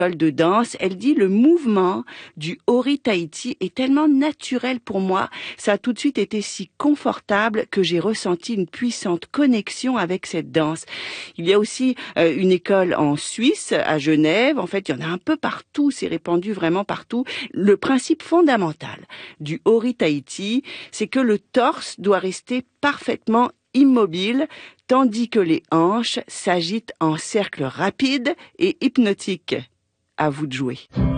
de danse, elle dit le mouvement du Ori Tahiti est tellement naturel pour moi, ça a tout de suite été si confortable que j'ai ressenti une puissante connexion avec cette danse. Il y a aussi une école en Suisse, à Genève, en fait il y en a un peu partout, c'est répandu vraiment partout. Le principe fondamental du Ori Tahiti, c'est que le torse doit rester parfaitement immobile, tandis que les hanches s'agitent en cercle rapide et hypnotique. À vous de jouer.